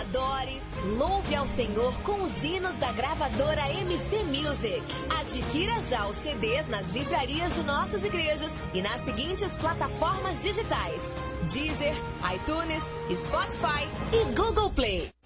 adore, louve ao Senhor com os hinos da gravadora MC Music. Adquira já os CDs nas livrarias de nossas igrejas e nas seguintes plataformas digitais: Deezer, iTunes, Spotify e Google Play.